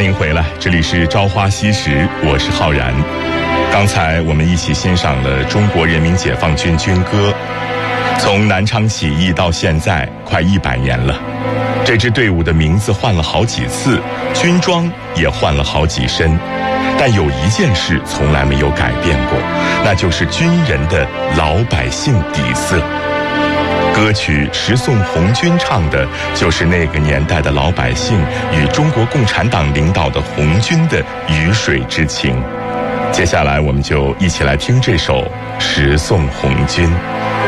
欢迎回来，这里是朝花夕拾，我是浩然。刚才我们一起欣赏了中国人民解放军军歌。从南昌起义到现在快100年了，这支队伍的名字换了好几次，军装也换了好几身，但有一件事从来没有改变过，那就是军人的老百姓底色。歌曲《十送红军》唱的就是那个年代的老百姓与中国共产党领导的红军的鱼水之情。接下来我们就一起来听这首《十送红军》。